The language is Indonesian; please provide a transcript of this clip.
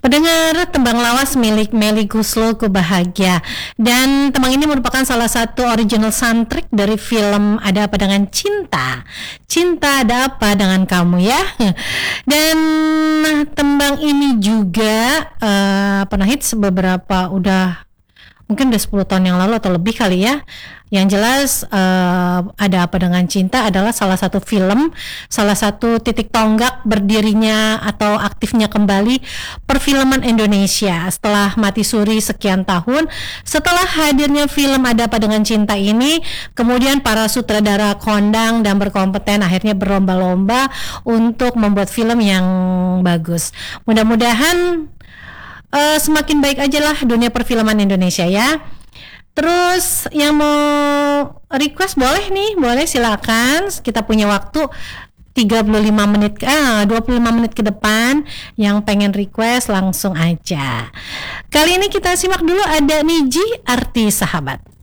Pendengar tembang lawas milik Melly Goeslaw Ku Bahagia. Dan tembang ini merupakan salah satu original soundtrack dari film Ada Apa Dengan Cinta. Cinta ada apa dengan kamu ya. Dan tembang ini juga pernah hits beberapa mungkin udah 10 tahun yang lalu atau lebih kali ya. Yang jelas Ada Apa Dengan Cinta adalah salah satu film, salah satu titik tonggak berdirinya atau aktifnya kembali perfilman Indonesia setelah mati suri sekian tahun. Setelah hadirnya film Ada Apa Dengan Cinta ini, kemudian para sutradara kondang dan berkompeten akhirnya berlomba-lomba untuk membuat film yang bagus. Mudah-mudahan semakin baik aja lah dunia perfilman Indonesia ya. Terus yang mau request boleh silakan. Kita punya waktu 25 menit 25 menit ke depan. Yang pengen request langsung aja. Kali ini kita simak dulu ada Niji Arti Sahabat.